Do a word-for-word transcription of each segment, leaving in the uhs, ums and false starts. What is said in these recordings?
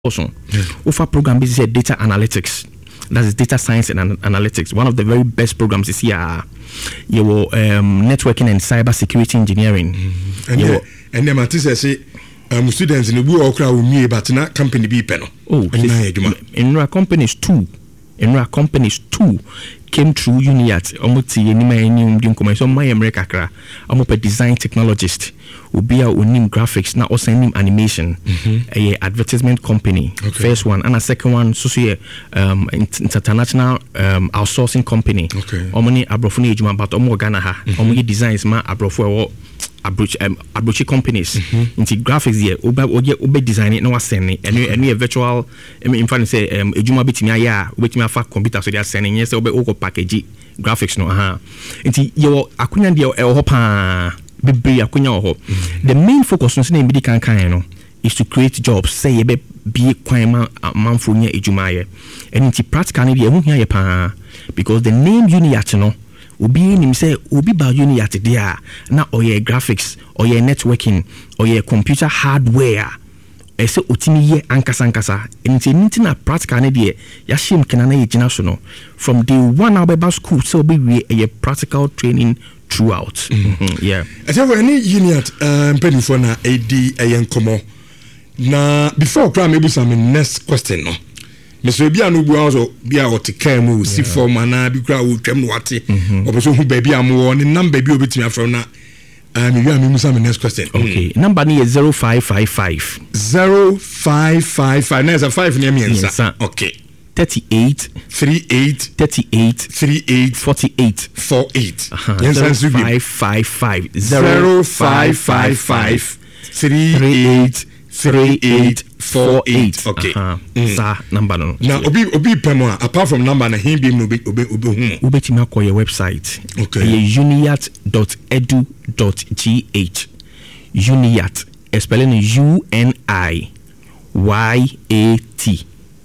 also offer program is data analytics. That is data science and an- analytics. One of the very best programs is here. You will um, networking and cyber security engineering. Mm-hmm. And then, and then Matisse say, um, students in the world crowd will me, but not company be panel. Oh, in our companies too. In our companies too came through Uniat. Almost any my doing commercial. My America kra. I'm a design technologist. Ubia unim graphics na also nim animation. Mm-hmm. A advertisement company. Okay. First one and a second one. So see um international um outsourcing company. Okay. Omoni abrofuni ejuma but omo Ghana ha. Omo designs ma abrofo approach um approach companies mm-hmm. into graphics here oba oje oba design it no send it and and a virtual in fact say um ejuma betimi aya betimi afa computer so they are sending yes oba oko package graphics no ha into your akunya de e ho pa bibri akunya ho the main focus no say be kan kan no is to create jobs say e be be kwan man manfo nya ejuma ye and into practical ne de hu hia ye pa because the name Uniat no obi nim say obi ba Uniat there na oye graphics oye networking oye computer hardware e say otimi ye ankasa ankasa enti nti na practical ne de ya shim kana na ye gina so no from day one abeba school so obi we a practical training throughout. Mm-hmm. Mm-hmm. Yeah, I say any Uniat um penny for na ad ayen komo na before crime maybe some next question no Mister Bia no bu also bia o te kan mu si form ana bi kra wo twam no wate obeso hu baby am wo ne number bi obetimi afro na um you am musa next question. Okay, mm. Number ni is zero five five five zero five five five na five near me answer. Okay. thirty-eight thirty-eight thirty-eight thirty-eight forty-eight forty-eight uh-huh. zero five five five zero five five five thirty-eight thirty-eight forty-eight. Okay. Uh-huh. Mm. Sa number no. Now obi obi pemo apart from number na him be no obi obi hu. Obeti ma call your website. Okay. uniat dot edu dot g h. Uniat spelling U N I Y A T.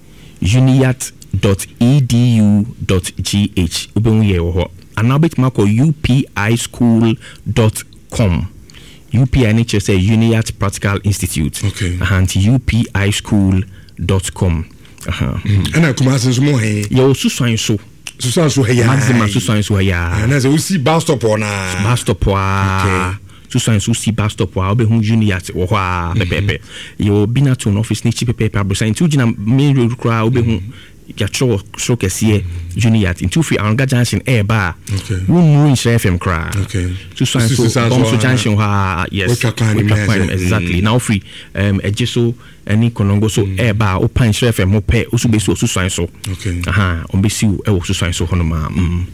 uniat dot edu dot g h. Obi hu ye ho. And now obeti ma call u p i school dot com. U P I N H S A Uniat Practical Institute. Okay. And u p i school dot com. Uh-huh. Mm. And I come as more hey. Yo susan so. Susan so hey. Maximum susan so hey. And as we see bus stop on na. Bus stop wa. Okay. Susan so see bus stop wa obe hu Uniat wo wa pepepe. Yo bina to office ni chi pepepe abrosa nti ugina main road kra obe hu ya tro so kese Uniat into free Anga Junction air bar. Okay. We mu in F M cry. Okay. So so so junction ha yes. Exactly. Now free um ejeso any konongo so air bar o pan F M ho pe o so be so so so. Okay. Aha, on be si e wo so so so hono ma.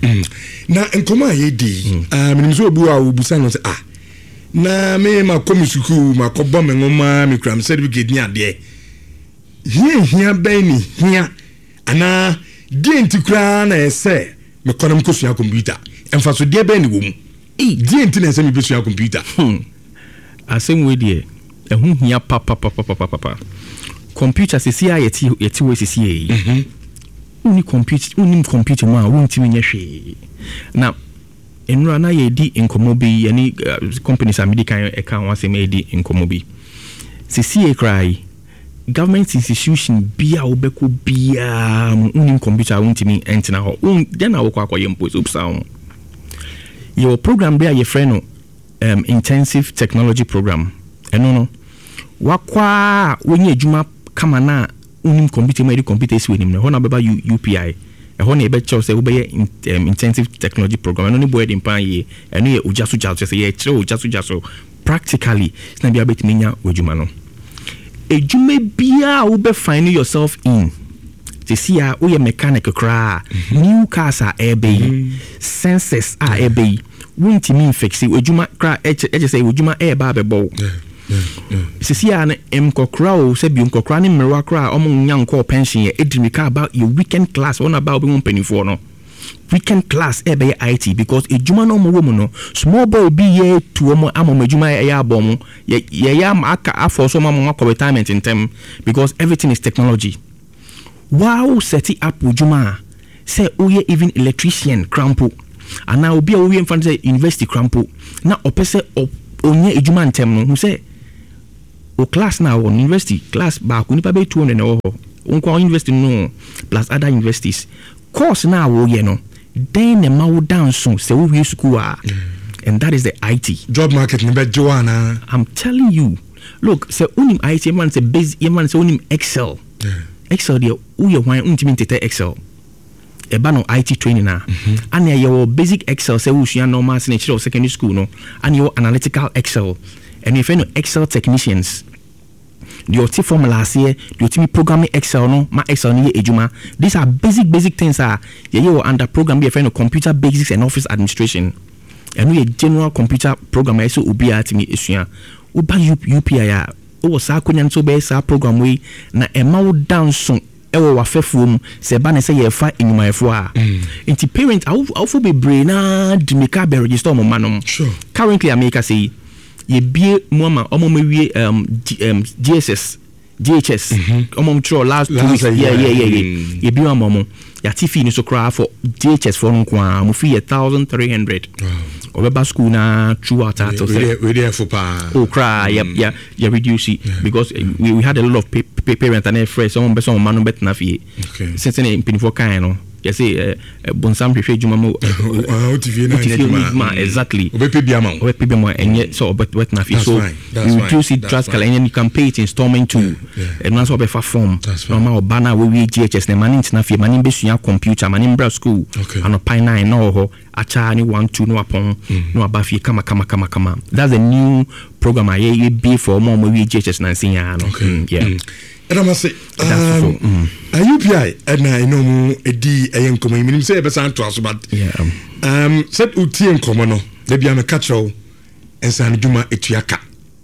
Na enkoma ye di. Um nimso obu a obusa no say ah. Na me ma komisuku ma ko bom ngoma me kram certificate ni ade. Hia hia ben ni hia ana die nti kra na ese me konam kosua computer emfa so die ben ni wo mu eh die nti na ese me besua computer asem we die ehun hia pa pa pa pa pa pa computer se sia yeti yeti we se sia yi mhm uni computer uni computer ma won ti menye hwe na enura na ye di enkomo bi yani companies american e kan wan se me di enkomo bi se sia cry government institution bia obeko bia unim computer untimi entina ho un den na wokwa akoye mpo so psa ho your program bia ye friend no um intensive technology program eno no wakwa wonye adwuma kama na unim computer ma di computer si wenim no ho na beba U P I e ho na ebe chew se wo be intensive technology program eno ni boy din pan ye eno ye ujasu jasu se ye chere ujasu jasu practically na bia betiminya wadwuma no ejume bia wo be find yourself in to see a wo ye mechanic kra new cars are ebe sensors are ebe won't mean fix ejuma kra eje say ejuma e ba be bo to see an em kokra o se bi nkokra ne mmerwa kra omo nya nko pension ye edrimika about your weekend class one about be company for no weekend class e be I T because ejuma no mo wo mu no small boy be ye to omo amom ejuma e ya abom ye ye ya aka afo so mama akọ retirement in term because everything is technology. Wow, set it up ejuma say oye even electrician crampo and now be oye in say university crampo na opese onye ejuma ntem no who say o class now on university class back we nipa be two hundred na wo ho university no plus other universities course now wo ye no then the ma wo down so say we school ah and that is the I T job market ni be joana. I'm telling you, look, say unim I T man say base man say unim Excel yeah. Excel there who you want untimi tete Excel e ba no I T training na mm-hmm. and your basic Excel say we should normal senior secondary school no and your analytical Excel and if you know Excel technicians the O T formulas here the O T programming Excel no ma Excel ni ejuma. These are basic basic things are you under program be a computer basics and office administration and we a general computer programmer so obi at me esua uba U P I o sa akonya nso be sa program we na e ma wo down so e wo wafefuom se ba na se ye fa enyumayefo a enti parent awfo be brain na de make a register mo manom. Sure. Currently America say ye bie mo ma omo mawie um G S S G H S omo tro last two weeks yeah yeah yeah yeah ye bie mo mo ya tifi ni so cry for G H S for nko a mo fi one thousand three hundred obeba school na throughout that so we we there for pa oh cry yeah yeah yeah reduce it because uh, we, we had a lot of pa- pa- parents and friends some person man no bet na fi since in pin for kind no you say uh, bonsam hwehwe djuma mo o T V na exactly obepe bia ma obepe bia ma enye so obet wet na fi so you reduce it drastically and you can pay it installment too and once obefa form normal obana we we G H S na mani na fi mani besua computer mani bra school and op nine no ho acha ni one two no upon no abafi kama kama kama kama. That's a new program I ye be for more we G H S na sin ya no yeah. And I must say, um, mm. a U P I, and I know a D, a young common, you say, but I'm to us about, yeah, um, said Uti and Common, they be on a catch-all, and San Duma Etiaka.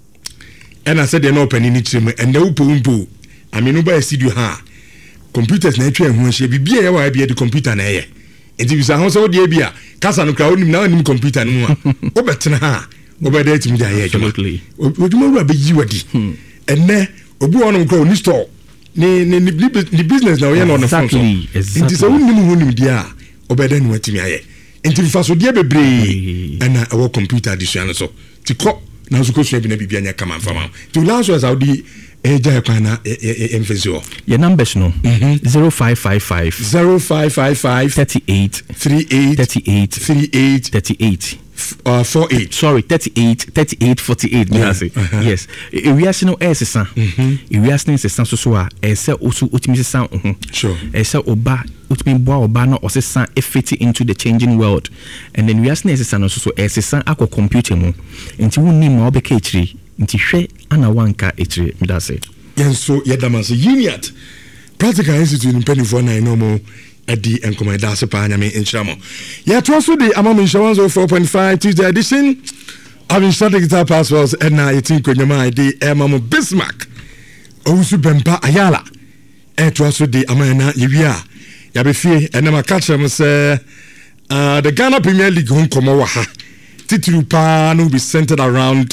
And I said, they're open in each room, and no boom, I mean, nobody see you ha. Computers nature, and when she be be a be at the computer, and a and if you say, how so dear be a Casano crowd now in computer, no, Obertana, over there to me, absolutely. Would you know, be you at and there. Obi wonu go ni store ni ni ni business na we na on the phone so it is a wonu mu nim dia obeda ni watimi aye enti fa so dia bebre and our computer addition so ti ko na so ko so bi na bibia nya kama fama to last was audi eja kwa na emfezo your numbers no zero five five five zero five five five thirty-eight thirty-eight thirty-eight thirty-eight thirty-eight uh forty-eight sorry thirty-eight thirty-eight forty-eight yeah. uh-huh. Yes we are no esesa we are no sesa so so a ese osu otimi sesa ho sure ese oba otimi boa oba no osesa effect into the changing world and then we are no esesa no so so esesa akọ computer mu nti wonni ma obeka echiri nti hwe ana wanka echiri me da say yenso yedamase uniat practical institute in penny for nine no more Adi and Commander Sepa Nyame Inchamo. Yeah, to also the Amam Insurance of four point five Tuesday edition. I've been starting guitar passwords and now I think when you might the Amam Bismarck. Osu Bempa Ayala. And to also the Amana Yivia. Yabefi and Nama Catcher say uh the Ghana Premier League home Komawaha. Titupa no be centered around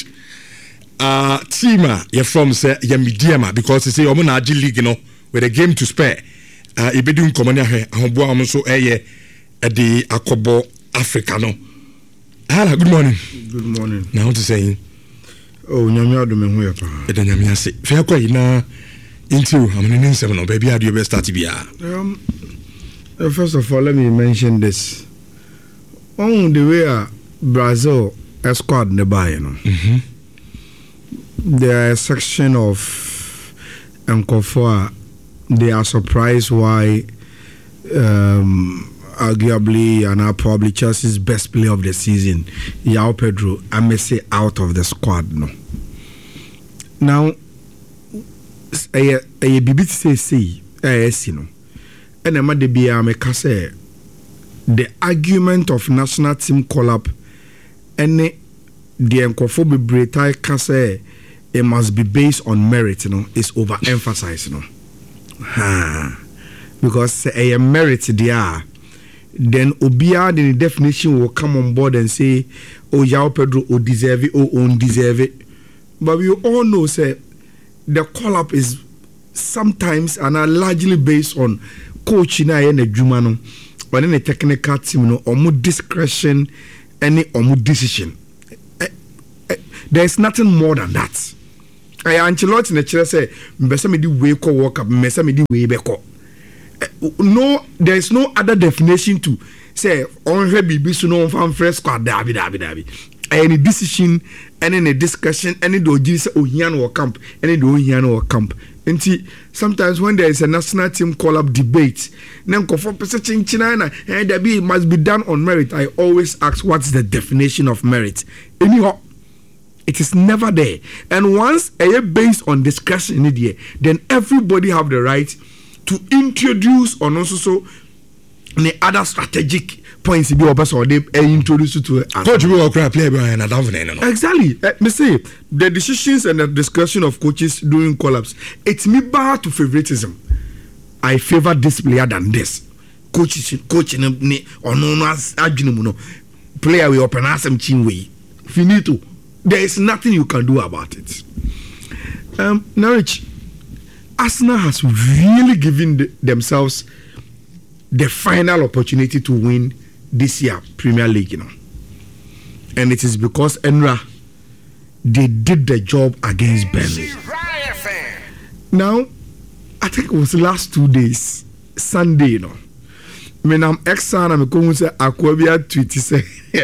uh Tima you're from say Yamidiama because they say Omana G League, you know, with a game to spare. Uh, ibedun komanya he ahobua am so eye e de akobo Africa no. Hello, good morning. Good morning. Now what to say? Oh, nyame ado me ho ya pa. E da nyame ase. Fe akwa na into amene nsem no baby ade be start bia. Um uh, first of all, let me mention this. On the way uh, Brazil a squad nearby, you know. Mhm. There are a section of Nkofoa. They are surprised why um, arguably and are probably Chelsea's best player of the season, João Pedro, I may say out of the squad. No. Now, a a B B C say, you know, and I'm the B M say the argument of national team call up and the Nkofo Bretai can say it must be based on merit, you know, is overemphasized, you know. Ha. Because a uh, merit there, then Obia the definition will come on board and say, oh, João Pedro or deserve it or undeserve it. But we all know say the call up is sometimes and are largely based on coaching and a Jumano or any technical team, no, or more discretion, any or more decision. Uh, uh, there's nothing more than that. I Ancelotti na kyerɛ sɛ mbɛsɛ me di way kɔ World Cup mbɛsɛ me di way bɛkɔ. No, there is no other definition to say on her bibi so no fan fresh squad dabi dabi dabi. Any decision, any discussion, any do say Ohian or camp, any do Ohian or camp. And see, sometimes when there is a national team call up debate, then for perception China and there be must be done on merit. I always ask what's the definition of merit. Anyhow, it is never there. And once a based on discussion in the then everybody have the right to introduce or also so the other strategic points be obvious or they introduce to it. Coach will play and I exactly. Uh, me say the decisions and the discussion of coaches during collapse. It's me bad to favoritism. I favor this player than this. Coaches, coaching or no as no player we open as some chin way. Finito. There is nothing you can do about it. Um, Norwich. Arsenal has really given the, themselves the final opportunity to win this year Premier League, you know, and it is because Enra they did the job against Burnley. Now, I think it was the last two days, Sunday, you know. I mean, I'm ex-son, I'm going to say Aquabia tweet say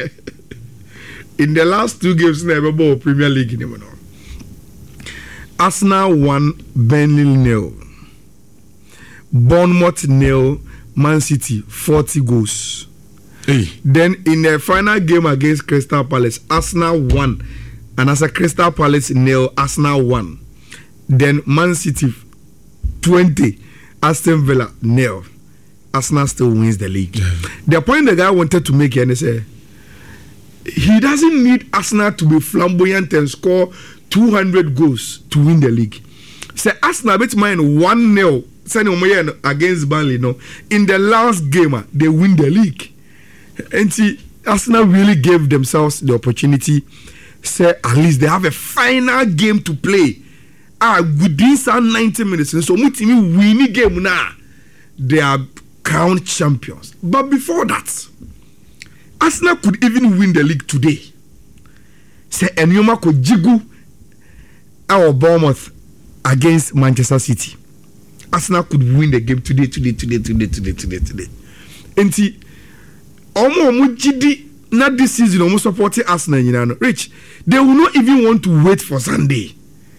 in the last two games, never bought Premier League, you know. Arsenal won, Burnley nil. Bournemouth nil, Man City forty goals. Hey. Then in the final game against Crystal Palace, Arsenal won, and as a Crystal Palace nil, Arsenal won. Then Man City twenty, Aston Villa nil. Arsenal still wins the league. Yeah. The point the guy wanted to make here is say he doesn't need Arsenal to be flamboyant and score two hundred goals to win the league. Say Arsenal bet mine one nil against Burnley, no. In the last game, they win the league. And see, Arsenal really gave themselves the opportunity. Say at least they have a final game to play. Ah, within some ninety minutes. So Mutimi winning game now. They are crowned champions. But before that, Arsenal could even win the league today. Say Enyoma could jiggle our Bournemouth against Manchester City. Arsenal could win the game today, today, today, today, today, today, today. And see, Omo Mujidi not this season almost supporting Arsenal, you know. Rich, they will not even want to wait for Sunday.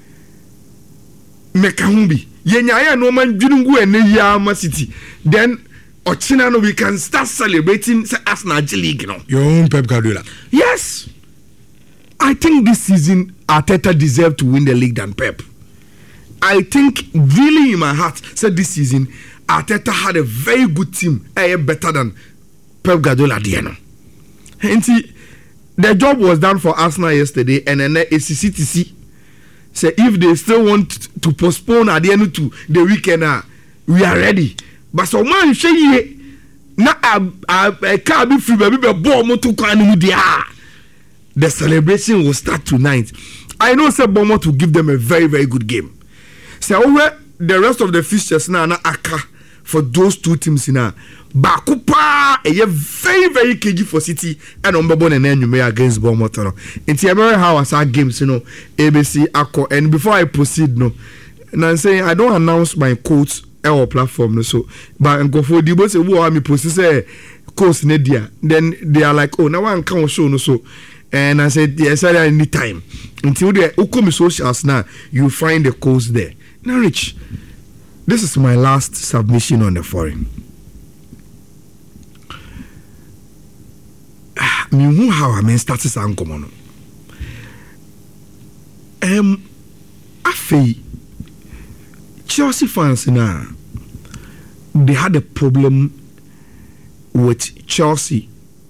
Mekahumbi, Yenya no man didn't go and Yama City. Then Ochina, we can start celebrating Arsenal League, you know. Your own Pep Guardiola. Yes. I think this season Arteta deserved to win the league than Pep. I think really in my heart said this season Arteta had a very good team, eh, better than Pep Guardiola. And see, the job was done for Arsenal yesterday, and then A C C T C say if they still want to postpone at the end to the weekend, uh, we are ready. But so man, say na a car be free, baby, ball motor can the celebration will start tonight. I know say Bournemouth will give them a very very good game. So over the rest of the fixtures now na aka for those two teams now. Bakupa a very very cagey for City and Umbabon and then you may against Bournemouth. No. In the how as our games, you know, A B C Ako. And before I proceed, no, and I'm saying I don't announce my quotes our platform, no, so but go for the boss who are me post say course Nedia. Then they are like, oh, now I'm come show no so. And I said, yes, I need time. Until the Ukomi socials now, you find the course there. Now, Rich, this is my last submission on the forum. I mean, how I mean, status and common. Um, I feel Chelsea fans now, they had a problem with Chelsea.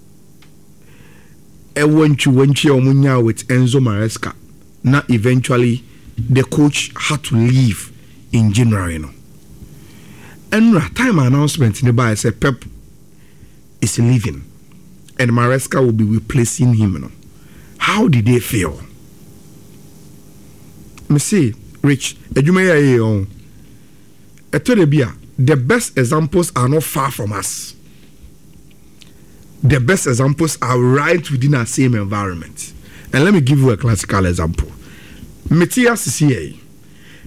I went to went to Omunya with Enzo Maresca. Now, eventually, the coach had to leave in January. No? And time announcement in the bar said Pep is leaving, and Maresca will be replacing him. No? How did they feel? Me say, Rich, the best examples are not far from us. The best examples are right within our same environment. And let me give you a classical example. Matthias is here.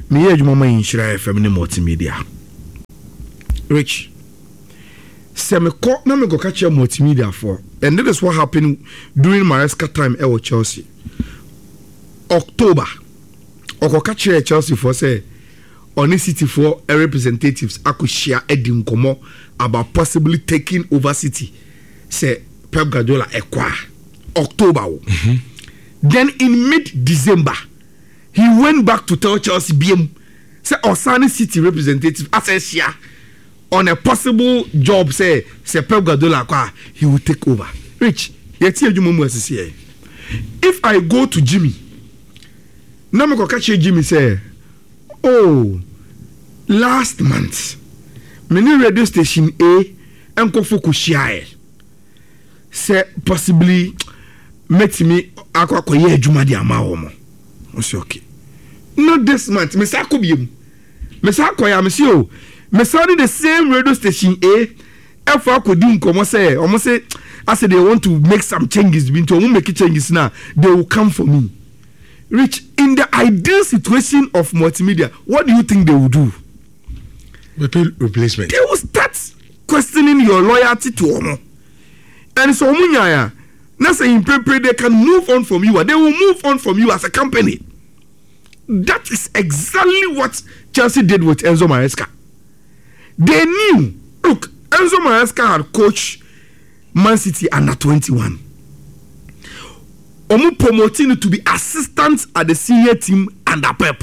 me here adwuma ma Inshira F M ne multimedia. Rich, se me ko na me go catch multimedia for, and that is what happened during Maresca time at Chelsea. October, oko catch Chelsea for say on City for representatives I share edim komo about possibly taking over City. Say Pep Guardiola ekwa October. Mm-hmm. Then in mid-December, he went back to tell Chelsea B M say Osani City representative as a share on a possible job, say, say Pep Guardiola, he will take over. Rich, if I go to Jimmy, now I catch Jimmy say, oh, last month, many radio station A and Kofukushia say possibly met me akwa koye adwuma di ama wo mo. I say okay. Not this month, me say akobiem. Me say akoya me say o. Me say the same radio station A F akodi nkomo say omo say I say they want to make some changes bin to omo make changes now they will come for me. Rich, in the ideal situation of multimedia, what do you think they will do? Replacement. They will start questioning your loyalty to omo. And so omunya now say in paper they can move on from you. They will move on from you as a company. That is exactly what Chelsea did with Enzo Maresca. They knew, look, Enzo Maresca had coached Man City under twenty-one. Omu promoting to be assistant at the senior team under Pep.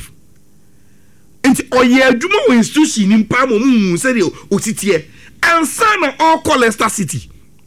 And oye adwuma we institution in Pam omu say the otitie and sign all call Leicester City.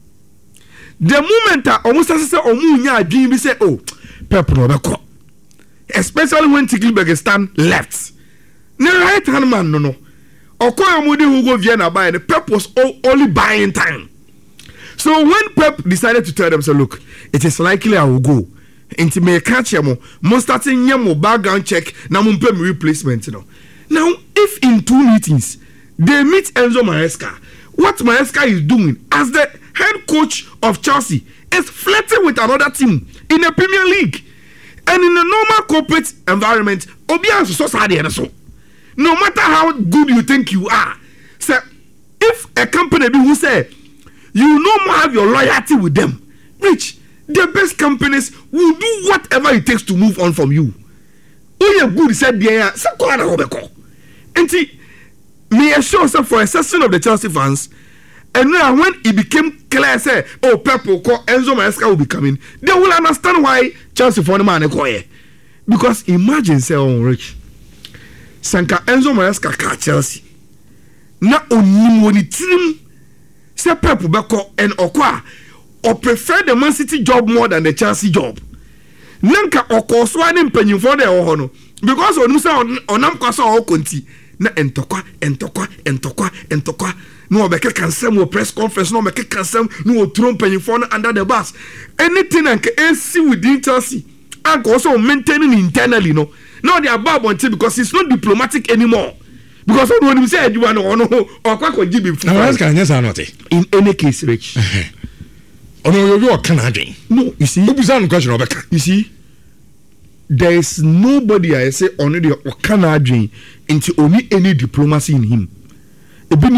The moment that almost as say omu nya adwin bi say oh Pep no be ko, especially when Tiglebergstan left. The right hand man no no. Okoye Mudi who go Vienna buy the Pep was only buying time. So when Pep decided to tell them, so look, it is likely I will go. Into me catch mo, mo starting yam background check, na mo pay me replacement. You know. Now, if in two meetings they meet Enzo Maresca, what Maresca is doing as the head coach of Chelsea is flirting with another team in the Premier League. And in a normal corporate environment, Obian's so sad and so. No matter how good you think you are, say, if a company who say you no more have your loyalty with them, Rich, the best companies will do whatever it takes to move on from you. Oh, yeah, good said there. So go on a and see, me assure say for a section of the Chelsea fans, and now when it became clear, say, oh, Pep will call Enzo Maresca will be coming, they will understand why Chelsea for the man go here. Because imagine, say, oh, Rich. Sanka Enzo Maresca ka Chelsea na onim woni tirim se Pep beko and okwa or prefer the Man City job more than the Chelsea job. Nanka okoso ani mpanyimfo de ho no because onu say onam kwaso o konti na entokwa entokwa entokwa entokwa no obeke kansem wo press conference no obeke kansem no o turo mpanyimfo no under the bus. Anything and AC within Chelsea and also maintaining internally no. Now they are bad until because it's not diplomatic anymore. Because when you say you want to know or quite give him in any case, Rich. Oh no, you are Canadian. No, you see, you see, there is nobody I say on the Canadian into only any diplomacy in him. Even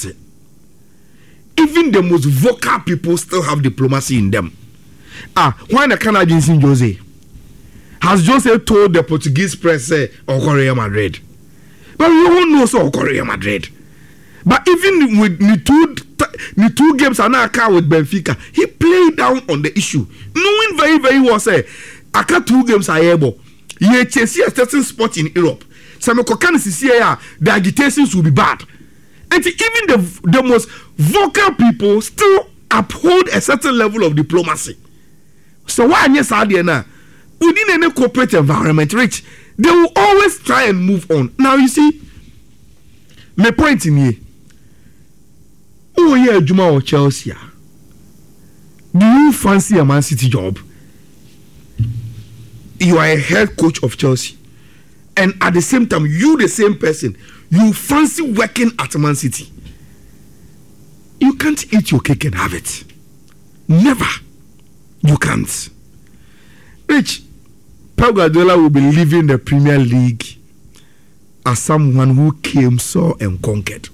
the most vocal people still have diplomacy in them. Ah, why the Canadians in Jose? Has Jose told the Portuguese press say or Real Madrid? But we won't know so Real Madrid. But even with the two the two games are now with Benfica, he played down on the issue, knowing very very well say aka two games are able. He chase a certain spot in Europe. Some Kokani see here the agitations will be bad, and even the the most vocal people still uphold a certain level of diplomacy. So why yes now? Within any corporate environment, Rich, they will always try and move on. Now you see, my point in here. Oh yeah, Juma or Chelsea. Do you fancy a Man City job? You are a head coach of Chelsea, and at the same time, you the same person, you fancy working at Man City. You can't eat your cake and have it. Never. You can't. Rich, Pep Guardiola will be leaving the Premier League as someone who came, saw, and conquered.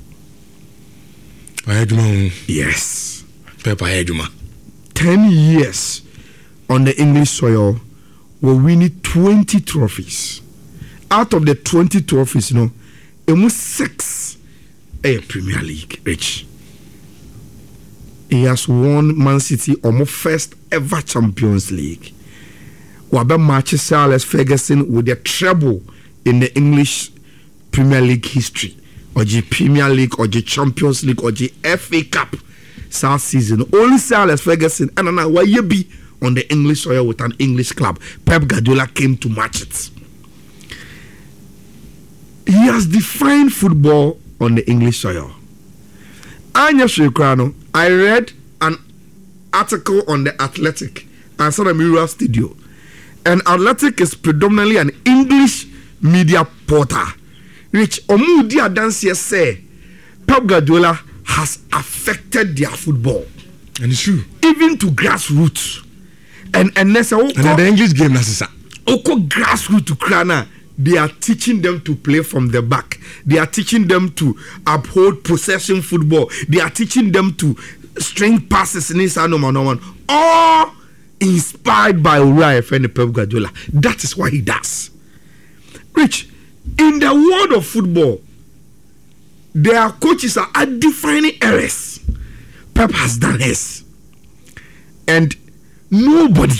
Yes. Ten years on the English soil, we're winning twenty trophies. Out of the twenty trophies, you know, almost six a Premier League, Rich. He has won Man City almost first ever Champions League. Wabe matches Sir Alex Ferguson with the treble in the English Premier League history, or the Premier League, or the Champions League, or the F A Cup South season. Only Sir Alex Ferguson and now why you be on the English soil with an English club. Pep Guardiola came to match it. He has defined football on the English soil. Anya Shekrano, I read an article on the Athletic and San Mirror Studio. And Athletic is predominantly an English media portal. Which Omudi Adansi say Pep Guardiola has affected their football. And it's true. Even to grassroots. And and that's and the English game that's Oko grassroots to Krana. They are teaching them to play from the back. They are teaching them to uphold possession football. They are teaching them to string passes in inside no man, no one. All inspired by Uriah and Pep Guardiola. That is what he does. Rich, in the world of football, their coaches are, are defining errors. Pep has done his. And nobody,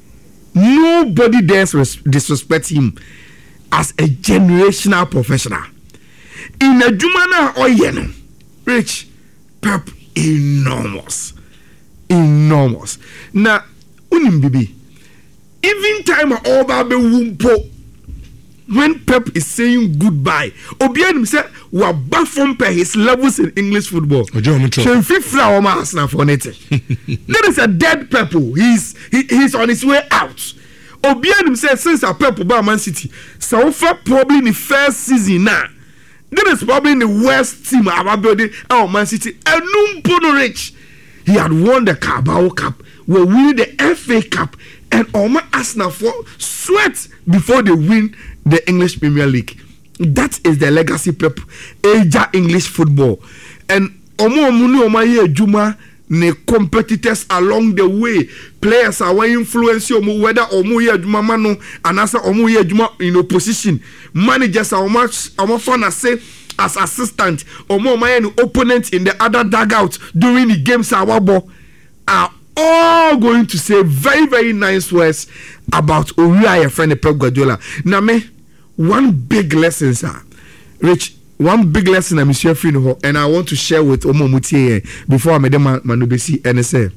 nobody dares res- disrespect him as a generational professional. In a Jumana or Yeno, Rich, Pep enormous. Enormous. Now, unim bibi, even time all baby wumpo, when Pep is saying goodbye, Obianim said, "Wa bafom per his levels in English football." Shem fifra oma asna for nete. That is a dead Pep. He's he, he's on his way out. Obianim said since a Pep by Man City, so far probably in the first season now. That is probably in the worst team our building. Our Man City, and Numpono Rich. He had won the Carabao Cup, we win the F A Cup, and Oma Arsenal for sweat before they win the English Premier League. That is the legacy Pep Asia English football. And Omo Omuni Oma Ye Juma ne competitors along the way. Players are way influence you whether Omo Ye Juma Mano and as Omo Ye Juma in opposition. Managers are much Omo Fana say as assistant Omo my opponent in the other dugout during the games Awabo are all going to say very very nice words about Uriah friend Pep Guardiola. Now me one big lesson sir. Rich, one big lesson I'm sharing and I want to share with Omo Mutie before I made them manubesi and I say,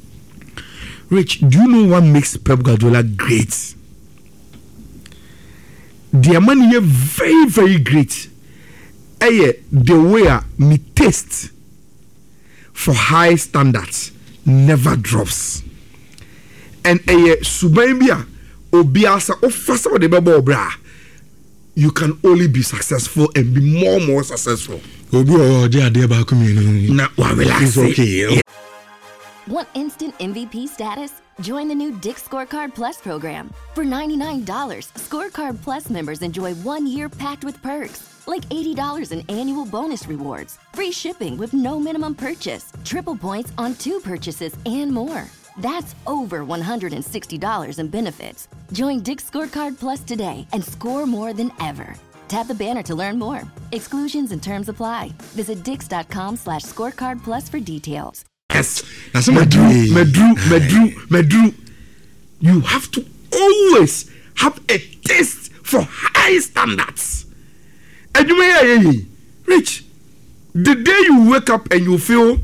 Rich, do you know what makes Pep Guardiola great? Their money is very very great. Eh, the way me taste for high standards never drops. And eh, subambia obiasa ofasa o de bebo bra. You can only be successful and be more more successful. Obi o de ade ba community. Na wa relax. Okay. Want instant M V P status? Join the new Dick's Scorecard Plus program. For ninety-nine dollars, Scorecard Plus members enjoy one year packed with perks, like eighty dollars in annual bonus rewards, free shipping with no minimum purchase, triple points on two purchases, and more. That's over one hundred sixty dollars in benefits. Join Dick's Scorecard Plus today and score more than ever. Tap the banner to learn more. Exclusions and terms apply. Visit dix.com slash scorecard plus for details. Yes, that's Medru, Medru, Medru, Medru. You have to always have a taste for high standards. And you may, Rich, the day you wake up and you feel,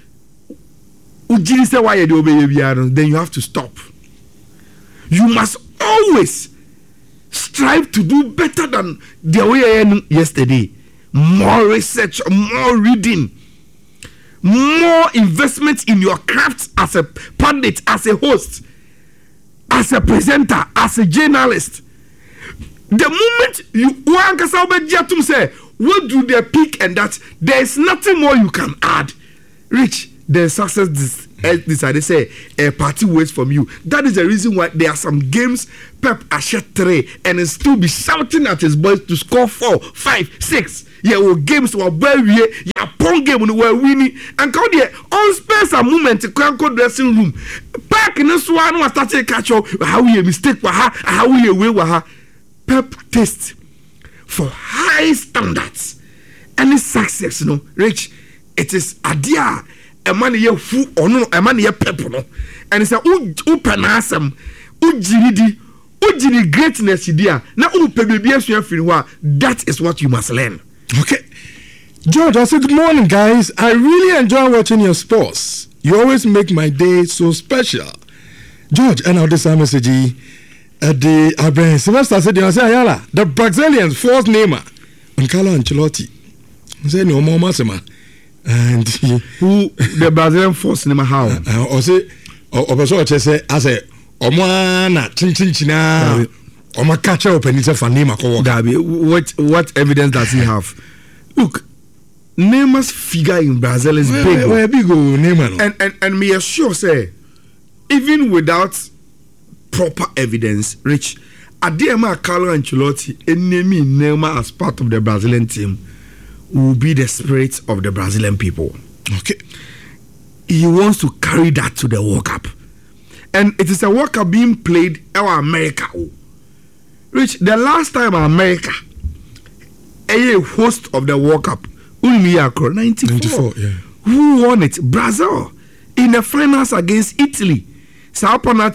then you have to stop. You must always strive to do better than the way I am yesterday. More research, more reading. More investment in your craft as a pundit, as a host, as a presenter, as a journalist. The moment you want to say, what do they pick and that, there is nothing more you can add. Rich, the success decided say a party waits from you. That is the reason why there are some games Pep Ashe three and he still be shouting at his boys to score four, five, six. Yeah, well, games were well, yeah, pong game when we were winning and come there on space and moment to go dressing room. Back in this one, was started catch up how we a mistake, how we a way, Pep taste for high standards. Any success, you know, Rich, it is a dear, a man here who or no, a man here pep, no, and it's a upanasam, ujidi, ujidi greatness, dear. Now, that is what you must learn. Okay, George, I say good morning, guys. I really enjoy watching your sports. You always make my day so special. George, and now this message, uh, the Abraham Sylvester said, "You say Ayala, the Brazilians forced Neymar and Carlo Ancelotti." Say no more Masema, and who the Brazilian forced Neymar how? I say, or person say, I say, Omana chin chin china. Oma catch up and it's a fan Neymar. Gabi, what what evidence does he have? Look, Neymar's figure in Brazil is where, big. Where, where big Neymar? And and and me assure say, even without proper evidence, Rich, Adema Carlo Ancelotti enemy Neymar as part of the Brazilian team will be the spirit of the Brazilian people. Okay, he wants to carry that to the World Cup, and it is a World Cup being played in America. Rich, the last time America, a host of the World Cup, ninety-four. ninety-four, yeah. Who won it? Brazil in the finals against Italy. So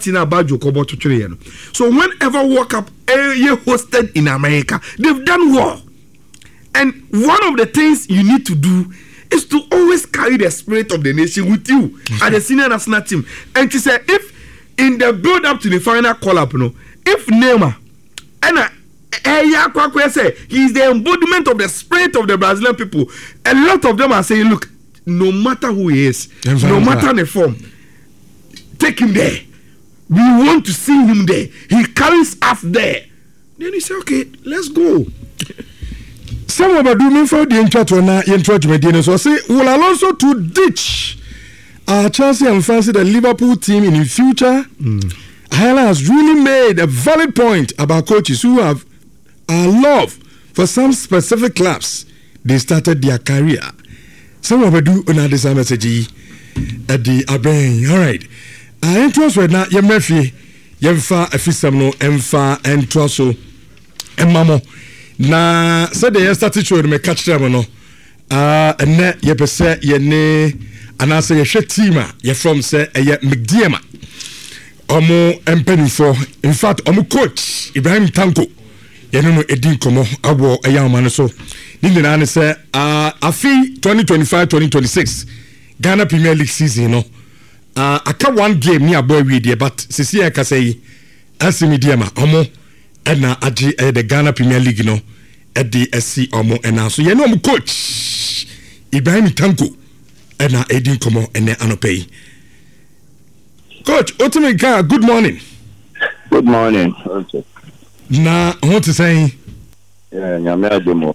whenever World Cup a hosted in America, they've done well. And one of the things you need to do is to always carry the spirit of the nation with you mm-hmm. at the senior national team. And to say, if in the build up to the final call up, you know, if Neymar and uh, say he's the embodiment of the spirit of the Brazilian people, a lot of them are saying, look, no matter who he is, no matter the form, take him there. We want to see him there. He carries us there. Then he say, okay, let's go. Some of them do for the intro to na intro to Medina. So say, will Alonso to ditch uh, Chelsea and fancy the Liverpool team in the future? Mm. Ayala has really made a valid point about coaches who have a love for some specific clubs. They started their career. Some of them do another message at the Aben. All right. I intro right now. Ye Murphy, Yemfa Efisam Emfa and Trosso Emamo. Na said the started show me catch them no ah ene ye pese ye ne anase ye hwe team a ye from say ye Mcdiema omo empanifo in fact omo coach Ibrahim Tanko ye no edin komo abo eyama no so ni nyina ne say ah afi twenty twenty-five twenty twenty-six Ghana Premier League season no ah aka one game ni abo wi de but sisi e ka say Asimidiema omo na agi the Ghana Premier League no at the S C omo and so you know coach Ibrahim Tanko and na edin komo ene anopay. Coach Otimika, good morning. Good morning. Okay. Na what to say? Yeah, nyame adomo.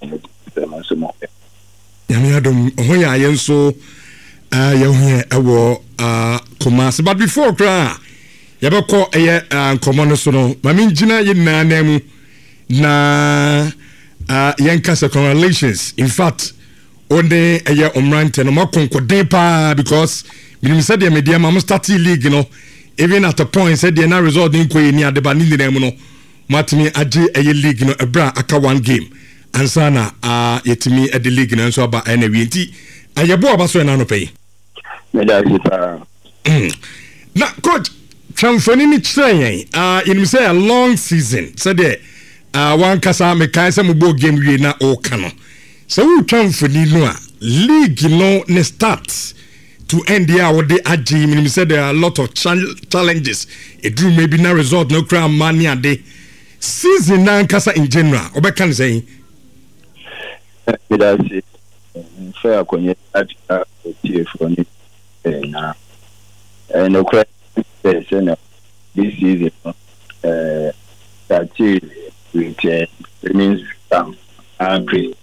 Nyame adom ho ya yenso ah ye ho ewo ah Kumasi, but before cry yabako eye nkomo no so no mami ngina yina na mu na uh yanka congratulations in fact on the eye omrante no makonkoden pa because we said the media mam start league no even at a point said the na result in koyi ni adeba ni ni no matimi age eye league no ebra aka one game ansana uh yetimi at the league no so aba na wi nti ayebo aba so na no pay me da sipa na coach Transferring me train, uh, in say a long season. So there, uh, one kasa me kai some bo game we na o kano. So we transfer ni no league no ne start to end the hour de aji. Me say there are a lot of challenges. It do maybe na result no crown money a day. Season na kasa in general. Obe kan say. Me da si fair konye ati a T F oni na and no credit. Yes, no. This is uh that with uh, remains um agree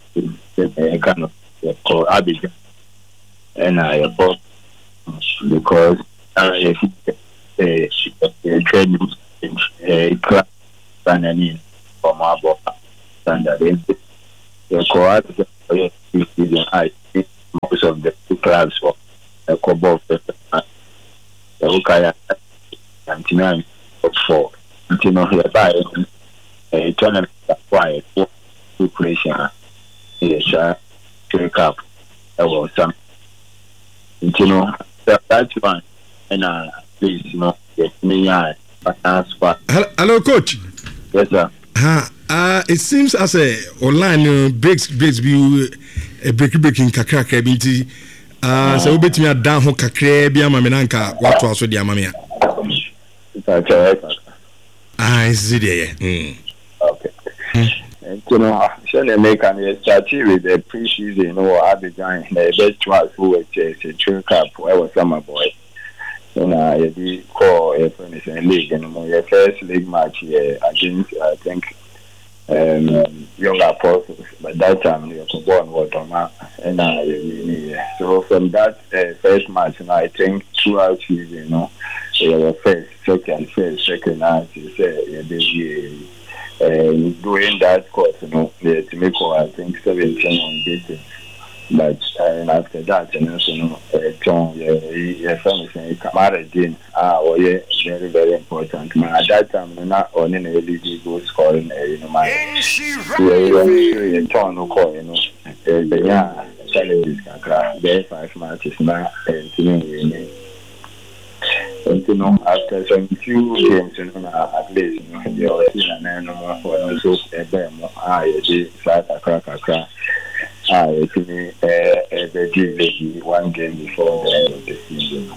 kind of called Abidjan and I bought because a training class and any from our standard. The co-op I think most of the clubs for a couple of the Ukaya and nine for until now hereby a tournament acquired for preparation. Yes, World Cup. That was some. You know, that's one. And uh, please, you know, get me out. Hello, coach. Yes, sir. Uh, uh, it seems as a online uh, breaks breaks be a break breaking kakra kabinti. Uh, so we bet me a down ho kakra bi ama me nanka what was with the amamia. Ah, is it there? Mm. Okay. Mm. You know, so make an start with the pre-season, you know, Abidjan, the best one who was a World Cup, where was summer boy. And I did call a friend league, and my first league match here against, I think, um, young apostles. But that time, they were born with Doma, and I, so from that uh, first match, and I think throughout season, you know, they were first, second, first, second, and they said, they uh, doing that course, you know, the to make, I think, seventeen on beating. But uh, after that, you know, so, you know, uh, John, yeah, yeah, family saying, Kamara Dean, ah, oh, yeah, very, very important. Man, at that time, you know, not on any L E D goal scoring, uh, you know, my, yeah, yeah, John, no call, you know, uh, the yeah, challenges, there five matches now, and you know, and you know, after some few games, you know, at least, you know, they are still an animal for also a bear more, ah, yeah, start a crack, a crack. Ah, it's me, uh, the one game before the end of the season.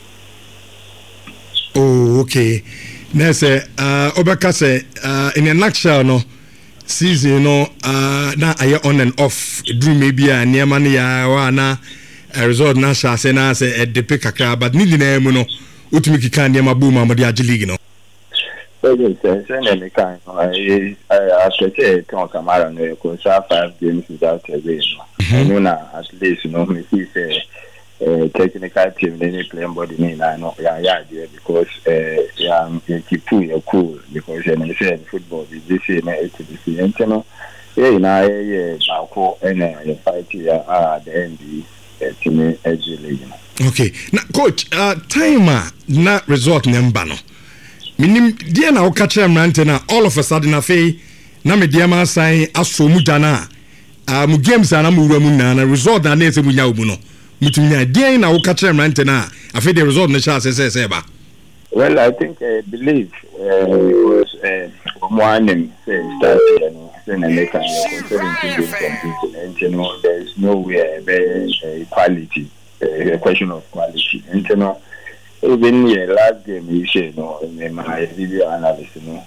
Oh, okay. Next, uh, Obaka say, uh, in a nutshell, no season, no, uh, now I on and off. Drew maybe a near money, uh, na a resort na sha say na say at the pick a car, but need the name, no, ultimately can't near my boom, I'm the league, no. Yes, I can. I after say Tom Kamara no go five games without a win. I know now at least you know me see say uh, technical team they playing body me I know yeah yeah there because uh yeah you keep you cool because you know say football is this year na it is you know yeah na yeah Bako and uh fight here at the end the team edge. Okay, now coach, uh timer na result number no. Minim dia na okache mrante na all of a sudden afei na me dia ma san aso mu jana ah mu games na mu wura mu na na result na na ese mu nya obu no mutunya dia na okache mrante na afei the result na sha say say ba. Well, I think I believe uh, because uh, one say start you know then I make a considering and you know there is nowhere uh, equality uh, a question of quality and you know even the last game you say no in my video analysis, you know,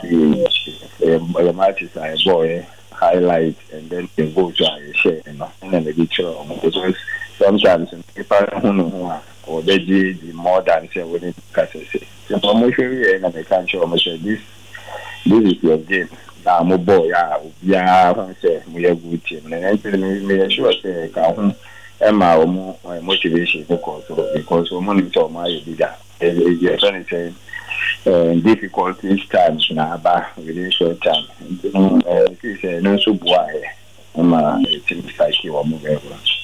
the matches are boy highlight and then they go to a share, you know, and then the picture because sometimes people don't know or they do more than say when it passes. So promotion and the country almost say this this is your game. Now my boy, yeah, yeah, say we are good team. And then me sure say can Emma or more motivation because because women to my leader. You're trying to say uh, difficult each time now, but within short time. You know, it's no so boy. Emma, it seems like you are moving.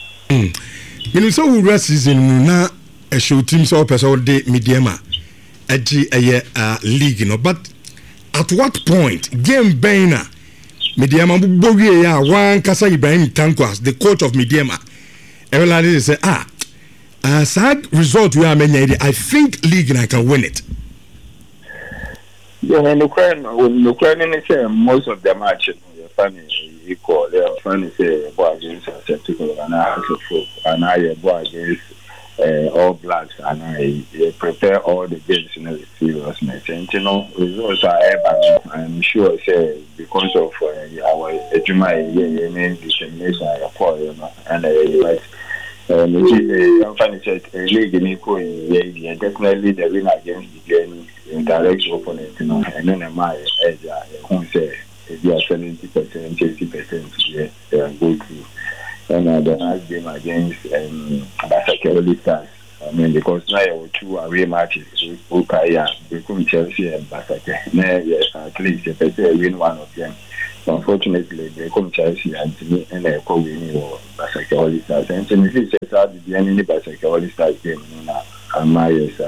You know, so we rest season na a show team so person day mediama a G a league, you know. But at what point game Baina mediama bogie ya one Kasa Ibrahim Tankwas, the coach of mediama. Everybody say, ah, uh, sad result we are many. I think league and I can win it. Yeah, and Ukraine, when Ukraine say most of the matches, you're funny equal. They're funny say boy against Celtic and I have to and I boy against uh, All Blacks and I uh, prepare all the games in the seriousness. And you know, results are ever. I'm sure say because of uh, our Juma yeah, yeah, determination, you know, and uh, like. Um, I'm trying to say a league in equal, yeah, definitely the win against the game in direct opponent, you know, and then my edge, who say if you are seventy percent, eighty percent, yeah, they are good through. And uh, the last game against um, Basakeli Stars, I mean, because now you two away matches, okay, we come Chelsea and Basake. Yes, at least if they win one of them. Unfortunately, they come Chelsea and me and they call winning or Basake All Stars. And so if you say that the enemy Basake All Stars game, and my yes,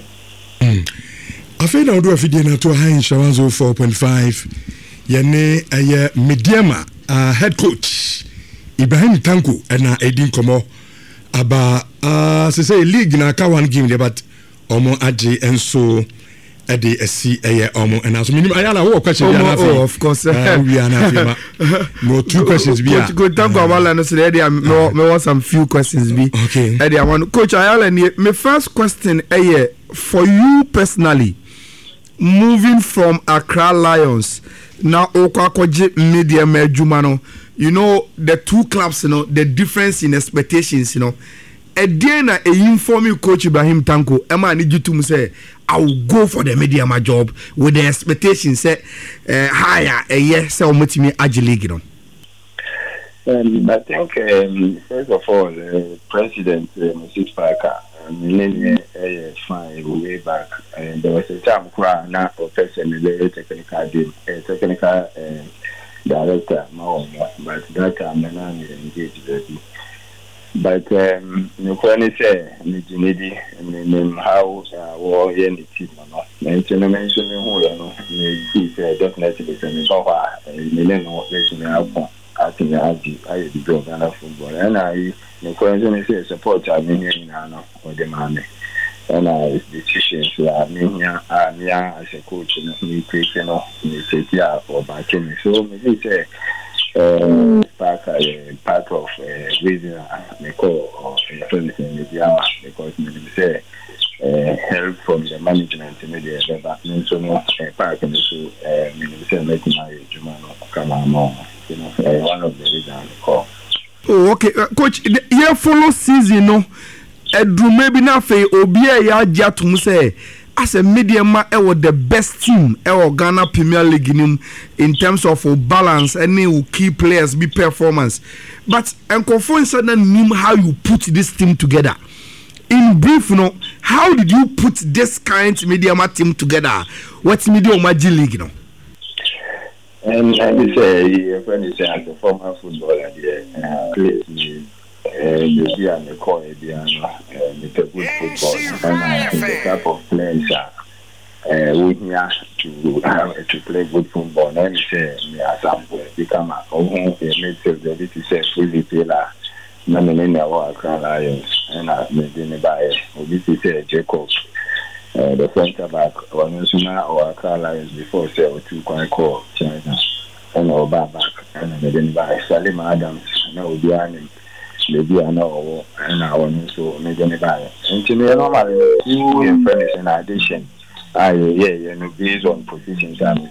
I feel I'll do a video to high in Shawanzo four point five. Yene a Mediama head coach Ibrahim Tanko and Edin Komo. Aba uh se say league na ka one game there but omo age enso e dey see eh omo and as minimum ayala wo question ya na oh of course uh, we are na no two questions be coach go talk about no say there me me want some few questions be okay eh there one coach ayala my first question eh for you personally moving from Accra Lions now okwakoje media medjuma no. You know, the two clubs, you know, the difference in expectations, you know. At the end, I inform you, Coach Ibrahim Tanko, Emma, I need you to say, I will go for the media my job with the expectations say, uh, higher a year, so much me agile league, you know. Um, I think, um, first of all, uh, President uh, Moses Parker, um, uh, fine way back, and there was a time where now professor, a technical deal, a technical. Uh, Director, but that time I'm not engaged with it. But um, you can say, Nijinidi, and how war any team or not. Mention mention who you know, maybe definitely send so far, and you know, letting me I think I did the job and football. And I, the question is support I mean, here now, or the money. And I decisions are me as a coach and me taking off me take care for backing. So maybe say uh part part of uh reason I call or anything with Yama because maybe say uh help from the management maybe but means so no part and so uh maybe say make my Jumano come on you know one of the reasons I call. Oh okay uh, coach here follow season no Edru maybe na fe obi e ya agya to say as a medium ma e wo the best team e wo Ghana Premier League in terms of balance any key players be performance but enkofo said na nim how you put this team together in brief you know how did you put this kind of medium team together what medium Magic League you know and I say when you say as a former footballer there plays me the year and the core piano, with a good football, and the type of players are with me to uh, to play good football. And say, me as sample become a home midfield, the little say fully player. None in our Accra Lions, and I made in the buy. This is a Jacob, the centre back, or Nusuna or Accra Lions before say two quite call China, and our back, and I made in buy Salim Adams, no behind maybe I know and I want to make any buy. And to me, normally, you in furnish in addition, I yeah, you know, based on positions, I'm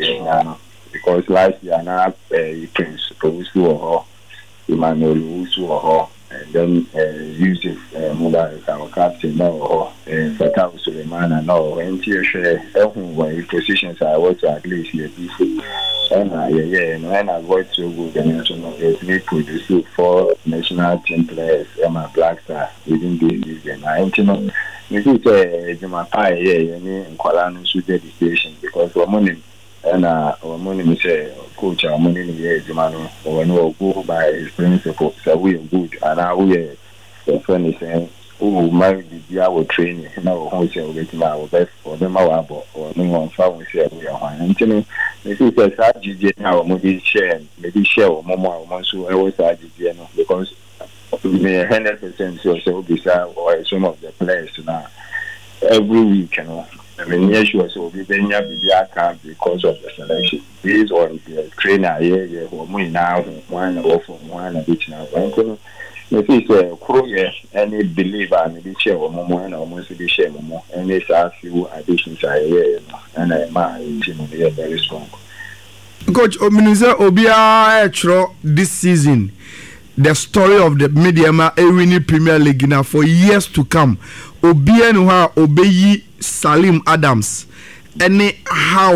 because last year now, Prince Owusu or Emmanuel Owusu or and then Yusuf Mubarak, our captain, now and Fatah Suleiman, and all, and here share every positions I want to at least here before. And uh, yeah, yeah, and when I got so good, the national is we produce four national team players, Emma Black Star within this season. I ain't you know, this is a Juma Pai, yeah, and Kuala should dedication because we're money and uh, our money is coach, our money is Jumano, or no go by his principle, so we are good, and now we are the friend is saying. Oh, my dear, will train now. Wholesale getting our best for them, our or no one found we share. We are one. And to me, this is a sad G G now. Maybe share, maybe share, Momo, Monsu, I was a G G because we are one hundred percent sure so beside or some of the players now every week, you know. I mean, yes, you also be then you be account because of the selection based on the trainer here, yeah, who are now one or from one and each now. If it's a crew, any believer, maybe share or more, and almost be share more, and it's a few additions I hear, and I my team is very strong. Coach Ominze Obia Etro this season, the story of the Mediama Ewini Premier League now for years to come. Obia Nuha Obeyi Salim Adams, any how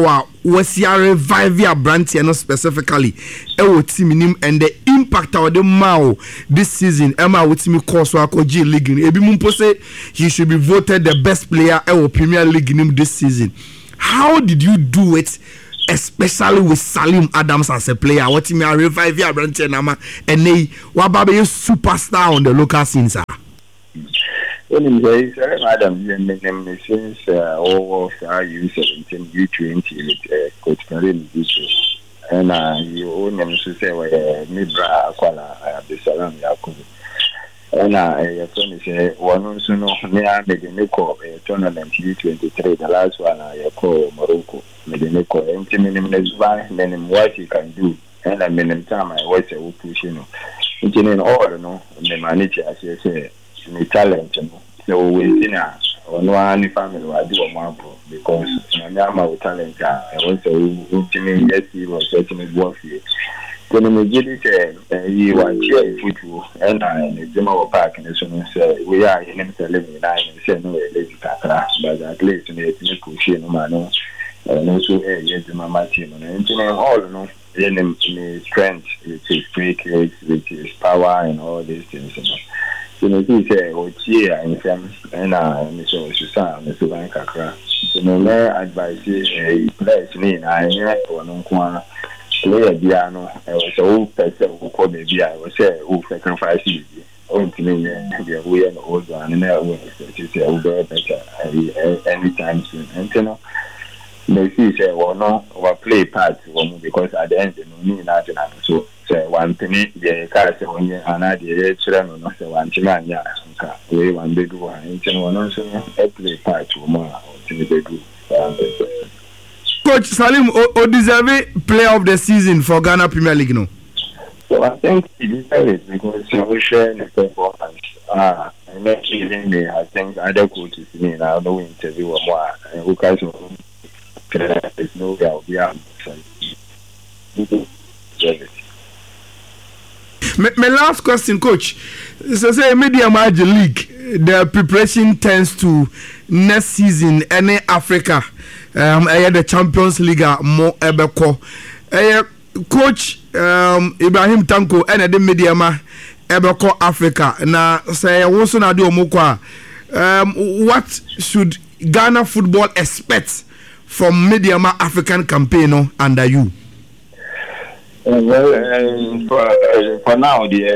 was ya revive ya brand no specifically e wo team nim and the impact of the Mao this season Emma with me course wa ko G League ebi mumpo say he should be voted the best player e wo Premier League nim this season. How did you do it, especially with Salim Adams as a player? What me a revive ya brand nama and they wa baba you superstar on the local scene sir. When he says, Madam, the name since all of our U seventeen, U twenty, with Coach Karim Bishop, and you own them to say, Mibra, Aquala, Absalam Yakubu. And I furnish one soon near Medinico, a tournament U twenty-three, the last one I call Morocco, Medinico, empty minimum by, then what he can do, and I mean, time I was a pushing. In all, no, the manager, as you say. Me talent, you know. So we see now, on one family, I do a map because I'm a talent. I also ultimately yes, he was certainly worth it. Then we get it, he was here football, and I in the Jimmo Park, and so we are in the living nine and say no, lazy kakra, but at least in the Kushi, no man, and also a yes, my team, and all, no, then strength, which is quick, which is power, and all these things, you know. So he say, "Oh, yeah, in terms, and I, Mister Susan, Mister Bankakra." So no advice is place me. I hear one on one play piano. I was so person who called me. I was say, "Who sacrifice it?" Oh, to me, yeah, we are old one, and I will say, "Oh, better anytime soon." And you know, they say, "Well, no, we play part because at the end, no need nothing." So. Say one penny, the car say when you are not the children, no say one children, yeah, we one big one, and one also a play part to more to the big. Coach Salim, o deserve player of the season for Ghana Premier League, no? So I think he deserves it because we share the performance. Ah, and not even me. I think other coaches me now no interview or more. And who guys there's no doubt we are. My, my last question, Coach. So say Media Magic League, the preparation tends to next season any Africa, um, the Champions League more ebeko. Coach um, Ibrahim Tanko and the Media Ma ebeko Africa. Na say also na do omukwa. Um, what should Ghana football expect from Media Ma African campaign no, under you? Uh, well, uh, for, uh, for now, the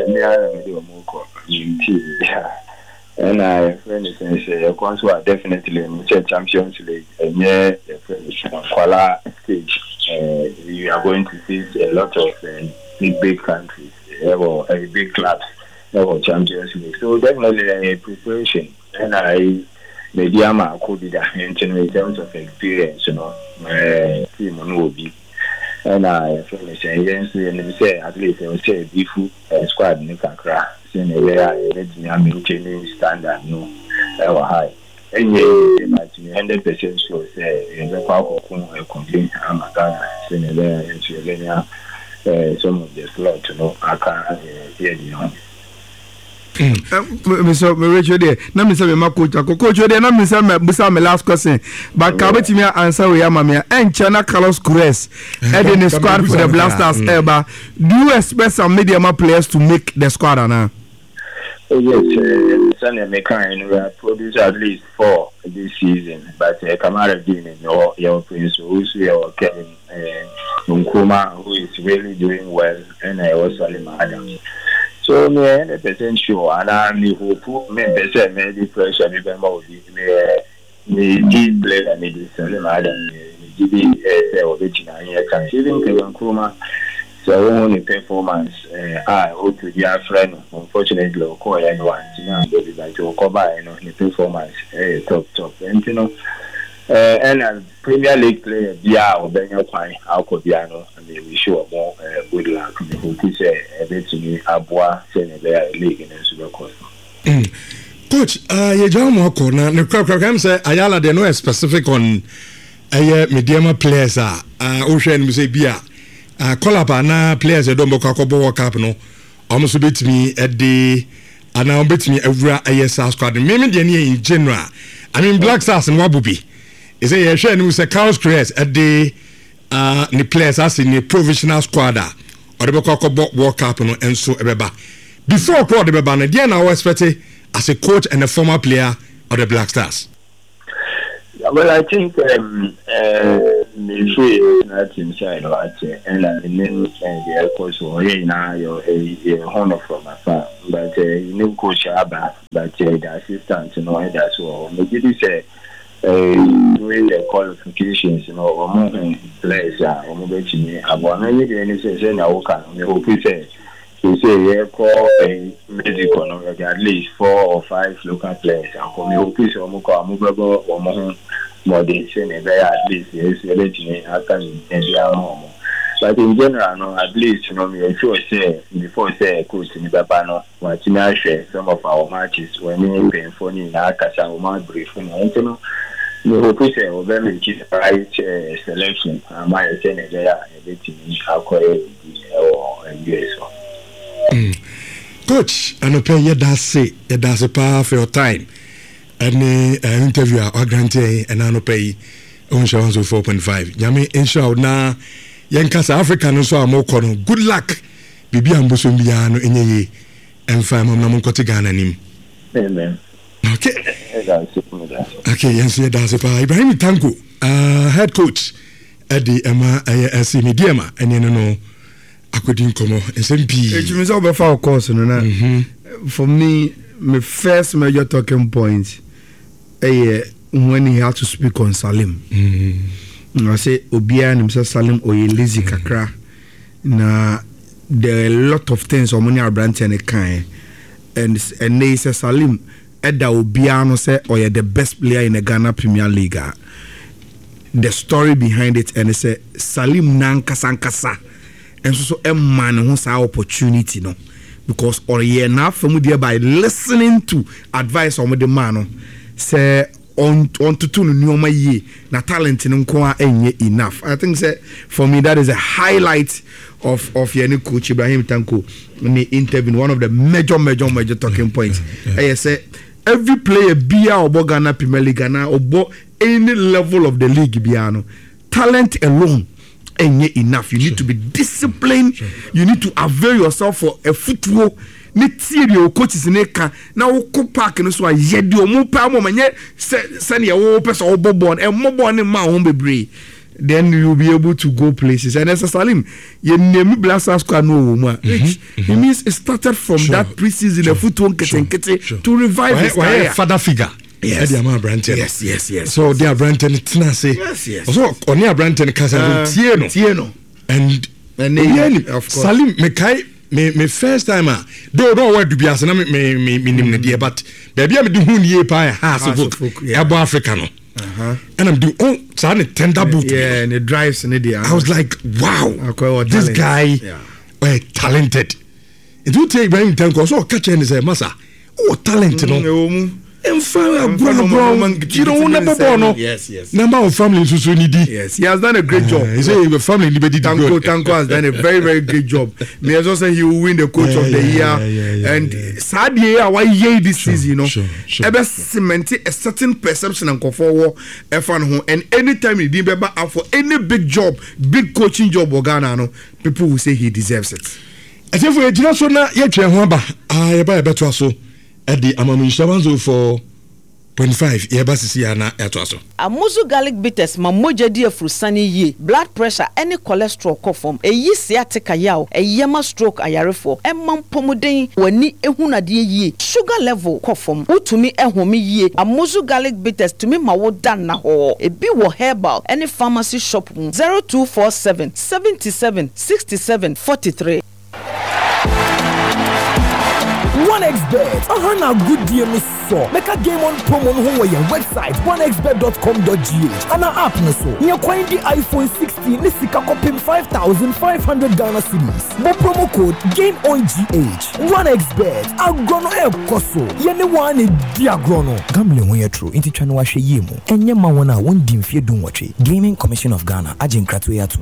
uh, and I friend say, of course, we are definitely in the Champions League, and yeah, Kuala stage. Uh, you are going to see a lot of uh, big, big countries, uh, or uh, big clubs, uh, Champions League. So definitely a uh, preparation, and I. Maybe I'm a could be that in terms of experience, you know, my team will be. And I finish and yes, and say at least I will say Bifu squad in Kakra, saying a very maintaining standard, no, ever high. And yet, one hundred percent sure say, in the Quaco, a complete Amagana, saying a very into some of the slot, you know, I can't hear you. Mister Richard, na me say me coach, coach there na me say me busa me last question, but ka betimi answer we am me en China Carlos Cruz head in the squad for the Blasters ever. Do you expect some Media players to make the squad now? Oh yes, Sunday me can we produce at least four this season, but Kamara Dean and your your prince who's your Kevin Nkrumah who is really doing well, and I also Salim Adams. So me hundred percent sure, and I me hope me better me the pressure me bemba me me deep player me the Salim Adams me me say original here can even Kevin Nkrumah. So only performance I hope to their friend unfortunately call anyone you know but like to cover you know the performance eh top top and you know uh, and a Premier League player yeah or Benyo Kwai Alcobiano and they will show more uh, good luck who could say a bit to me Abua Senegal League in the Super Coast. Coach, uh, you John Moko na the crowd can say Ayala they know specific on a medium players are uh Ocean say Bia. Uh, Kolaba na players e don boko akobo World Cup no almost betimi e de ana betimi awura ayesa squad me me de ne in general I mean Black Stars no wabubi is say ye hwe no say Carlos Cruz e de uh, ne players as in the provisional squad or the Boko World Cup no and so ebeba. Before crowd the beba, na I was expecting as a coach and a former player of the Black Stars. Well, I think um, uh, the free that inside watch and I mean the coach or hey now you're a honor from afar, but uh, new coach Abba, but uh, the assistant, you know, that's all. Maybe this say doing the qualifications, you know, or moving players, or moving to me. I want to make any sense. I can. We hope we say. You say yeah, call a medical no, at least four or five local players. And for me, okay, so I'm going to move or more more than saying at least yes, you're letting me after and the arm. But in general, no, at least you know me. Sure say before say coach in the Babano, watching I share some of our matches when we pay for ni na kasa o ma brief no. You know, we hope say we very make right uh, selection. And my say na there everything acquire or U S. Coach, I know pay you that say you that's a power for your time. Any uh, interview or grantee and I know pay on show four point five. Yami inshallah na Yankasa Africa no so amokono. Good luck. Bibi amboso mbiano enye and fam na monkote Ghana nim. Amen. Okay. Okay, yansi that's a power. Ibrahim Tanko, uh, head coach at the Emma A S C Mediama and you know Akudin Komo S M P. It means over for course, no, mm-hmm. For me, my first major talking point, eh, when he had to speak on Salim. Mm-hmm. I say Obia and himself Salim or lazy kakra. Na there are a lot of things on money are branch and a kind, and and they say Salim Edda Obia no say or you're the best player in the Ghana Premier League. The story behind it and they say Salim Nankasa Nkasa. And so, so a man who has our opportunity, no, because or yeah, now from by listening to advice on the man, say on on to two new my ye, na talent in unko enough. I think say for me that is a highlight of of your new coach Ibrahim Tanko in the interview. One of the major, major, major talking points. Yeah, yeah. I say every player be or Ghana Premier League Ghana or any level of the league biano talent alone. Enough. You need sure. to be disciplined. Sure. You need to avail yourself for a football. Your coaches in Eka now go park and so I yet do more power manye send your person or bobon and mobile and my home be then you'll be able to go places. And as a Salim, you name Blaster Squad no woman. It means it started from sure. that preseason sure. football sure. sure. to revive his career. Father figure. Yes. Yes, yes, yes. So they are Branton Tinase. Yes, yes. So on your Branton Casa Tieno. Tieno. And and then, of course. Salim Mekai me me first time ah. Though don't want to be as na me me me me dear, but baby I'm doing who ye pie house of book. Abo Africano. Uh-huh. And I'm doing oh so tender boot. Yeah, and it drives in the I was like, wow. This guy yeah. well talented. It will take very ten course so catch and say massa. Oh talent no. And family, you don't know yes, yes. Number of family so needy. Yes, he has done a great job. He say the family liberty. Tanko Tanko has done a very very great job. Me also say he will win the coach yeah, of the year. Yeah, yeah, yeah, and yeah. sad year why year this sure, season, you know. Sure, sure. Ever cement a certain perception and go forward. And anytime he did up for any big job, big coaching job or Ghana, no, people will say he deserves it. As if we just want to yet I buy a better so. At the Amamu for point five, Yabasisiana Atoso. Amuzu garlic bitters, Mamoja dear Frusani ye, blood pressure, any cholesterol cough a ye sciatica yaw, a yama stroke ayarefo, and mum pomodin, when ni ehuna dear ye, sugar level cough who to me a homie ye, Amuzu garlic bitters to me ma wo dan na ho, a biwo herbal, any pharmacy shop zero two four seven, seventy-seven, sixty-seven, forty-three. one x bet. Uh-huh, now good deal, Miss So. Make a game on promo on your website, one x bet dot com dot g h. And our app, no so. You're quite the iPhone sixteen, this is a five thousand five hundred Ghana cedis. More promo code game on G H. one x bet. Agrono El Koso. Yene one is Diagrono. Gambling when you're true. Inti chanu washe yemu. Enye mawana won dimfie dun wache. Gaming Commission of Ghana. Ajin kratu yatum.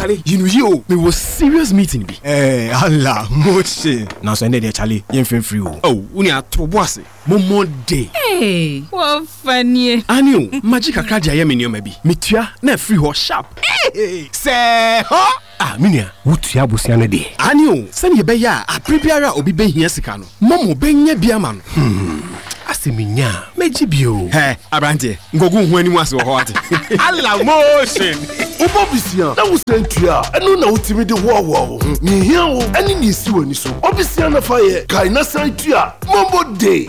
Charlie, you know you, me was serious meeting be. Eh, Allah, moche. Now so there Charlie, you feel free. Oh, uni a trobose. Momo day. Hey, what funny. Anio, magic a cradia yemenio maybe. Mitua, na free ho sharp. Hey, say, huh? Ah, minia, wutia busiane de. Anio, send ye beya, a prebiara obi be here sikano. Momo benye biaman. Hmm. Asiminya, meji bio. Hey, Abrante, ngogu hweni mwasi wa hoate. Allah motion. Obobisia, na wusentua, enu na utimi de wo wo. Ni hia wo, eni ni si wani so. Obisia na faye, kai na santua, Mombo day.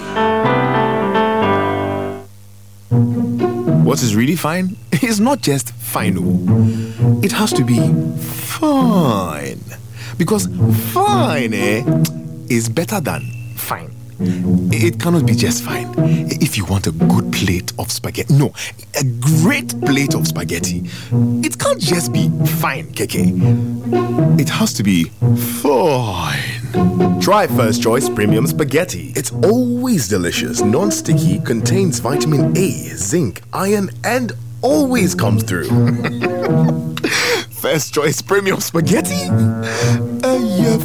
What is really fine is not just fine. It has to be fine. Because fine eh, is better than fine. It cannot be just fine. If you want a good plate of spaghetti, no, a great plate of spaghetti, it can't just be fine, Keke. It has to be fine. Try First Choice Premium Spaghetti. It's always delicious, non-sticky, contains vitamin A, zinc, iron, and always comes through. First Choice Premium Spaghetti? Uh, you're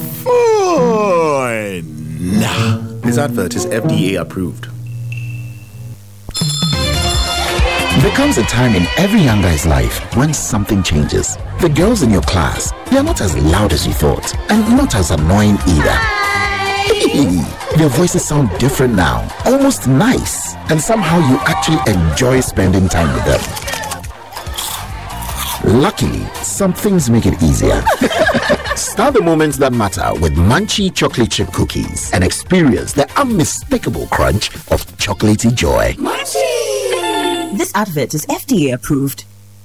fine. Nah. This advert is F D A approved. There comes a time in every young guy's life when something changes. The girls in your class, they are not as loud as you thought, and not as annoying either. Their voices sound different now, almost nice, and somehow you actually enjoy spending time with them. Luckily, some things make it easier. Start the moments that matter with Munchie chocolate chip cookies and experience the unmistakable crunch of chocolatey joy. Munchie! This advert is F D A approved.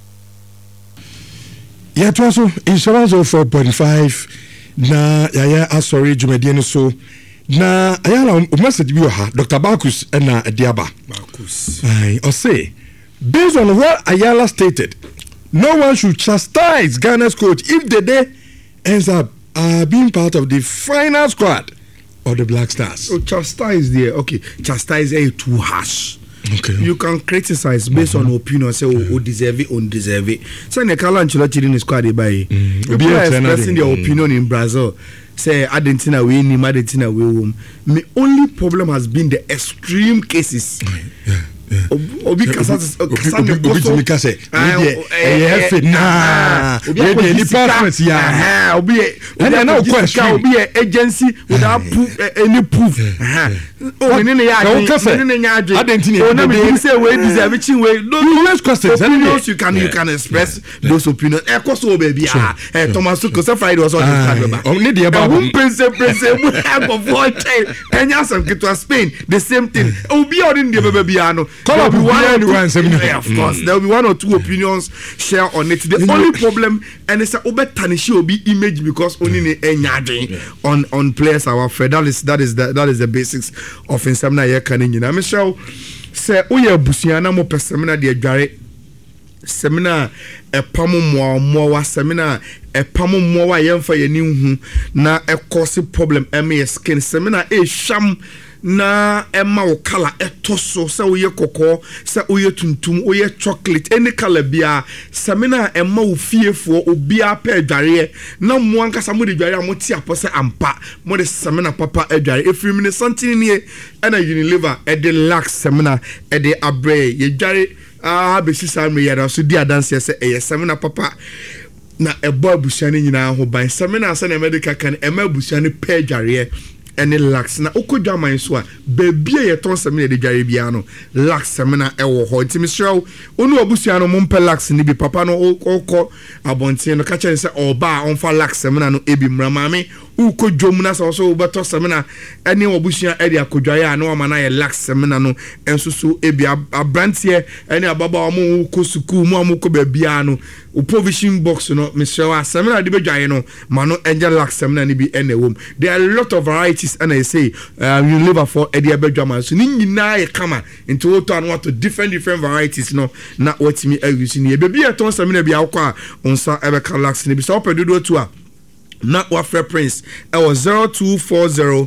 Yeah, it was insurance of four point five. Na yaya asori jumedieno so. Na ayala message bi ha Doctor Bakus na Diaba. Bakus. I or say based on what Ayala stated, no one should chastise Ghana's coach if the day ends up uh, being part of the final squad of the Black Stars. So chastise there, okay. Chastise is too harsh. Okay. You can criticize based uh-huh. on opinion, say who uh-huh. deserve it, undeserve it. So in the Carlo Ancelotti in the squad, by people are expressing their opinion in Brazil. Say Argentina win, Argentina win. My only problem has been the extreme cases. Yeah. Obi kasa obi obi kase eh eh na obi ni perfect ya obi obi na question obi agency without proof any proof oh ni ne ya ni ne nya adwe Argentina oh na me say we deserve chin we those questions opinions you can you can express those opinions e koso baby ah eh Thomas ko say Friday was on the card oh ni dey ba who prince prince mu have of all time Kenya some to Spain the same thing obi on the baby ano there will be one or two, yeah, of course. Mm. There will be one or two opinions share on it. The you only know, problem, and it's a over tarnish will be image because only yeah. on on players our friend. That is that is the that is the basics of Insamna here. Can you know? Michelle say, "Oh yeah, Busiana mo per seminar the Gary seminar a pamu mo mo seminar a pamu mo wa yemfa ye nihu na a cause problem. M A skin seminar a sham." Na emma o color etoso se oye koko se oye tuntum oye chocolate any color bia semina emma o fiefo obia pa adware na mo ankasa mo de dware mo ti apose ampa mo de semina papa adware efiri ne santini ne e na Unilever e de lax semina e de abre ye dware ah be sisa me ya so di adanse se e semina papa na e boy bushane nyina ho ban semina se na medical kan emma bushane pa adware any lax na okodwa man so a baby e ton semina de dware bia no lax semina e wo ho ntimi show onu obusua no mompe lax ni bi papa no okọ abontin no ka chen se oba onfa lax semina no ebi mramame ukodwom na so so beto semina any obusua e de akodwa ya na o ma na ye lax semina no enso so ebi abrantie any ababa o mo ko suku mo am ko babia no o provision box no me show a semina de bedwaye no ma no enja lax semina ni bi enewom there are a lot of varieties and I say uh, you live for Eddie Abedjama so ni nyina e kama into what and what to different different varieties no na what me e use ni baby e ton semina bia akwa onsa ebe ka lax ni bi so pedodo to a na wa fair prince e was zero two four zero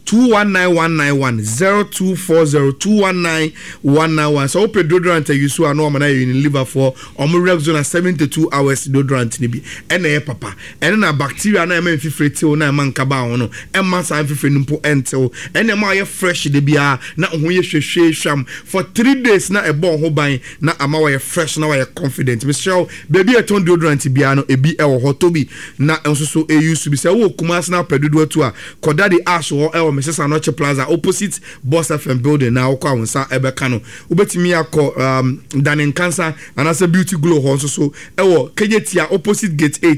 two one nine one nine one zero two four zero two one nine one nine one. So open deodorant you so ano amana in liver for omo Rexona seventy-two hours deodorant ni bi ena e papa ena na bacteria na em fifrete o na man kaba hono emma san fifre nimpo entel ena ma ye fresh de bia na ho ye hwehwe hwam for three days na e bon ho ban na ama wa ye fresh na wa ye confident Michelle baby e ton deodorant bia no ebi e wo hotobi na enso so e use to be say wo kuma na pedodo atu a koda the ash wo e wo Missus Anoche Plaza opposite Boss F M building na okwa wonsa ebe kano ubetimi akọ um Danin Cancer and as a Beauty Glow ho so so e wo Kejetia opposite gate eight